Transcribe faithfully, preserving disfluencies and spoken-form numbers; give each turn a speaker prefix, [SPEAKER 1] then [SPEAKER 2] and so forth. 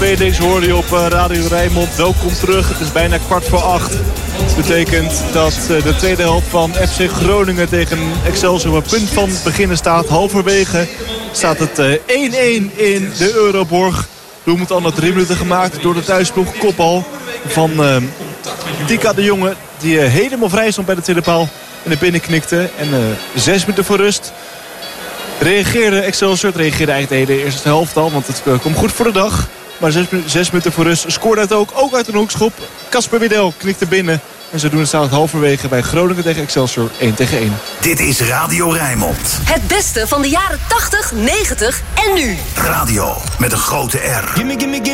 [SPEAKER 1] Felix hoorde je op Radio Rijnmond. Welkom terug. Het is bijna kwart voor acht. Dat betekent dat de tweede helft van F C Groningen tegen Excelsior op punt van beginnen staat. Halverwege staat het één-één in de Euroborg. Doelpunt al na drie minuten gemaakt door de thuisploeg. Kopbal van uh, Tika de Jonge. Die uh, helemaal vrij stond bij de tweede paal. En er binnen knikte. En uh, zes minuten voor rust reageerde Excelsior. Het reageerde eigenlijk de hele eerste helft al. Want het uh, komt goed voor de dag. Maar zes, zes minuten voor rust scoorde het ook. Ook uit een hoekschop. Casper Widel knikte binnen. En zodoende staat het halverwege bij Groningen tegen Excelsior één tegen één.
[SPEAKER 2] Dit is Radio Rijnmond.
[SPEAKER 3] Het beste van de jaren tachtig, negentig en nu.
[SPEAKER 2] Radio met een grote R.
[SPEAKER 4] Gimme, gimme, gimme.